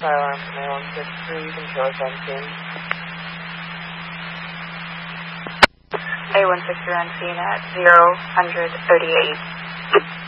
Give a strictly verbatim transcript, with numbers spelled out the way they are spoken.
Alarm from A one six three, control seventeen. A one six three on scene at zero one thirty-eight.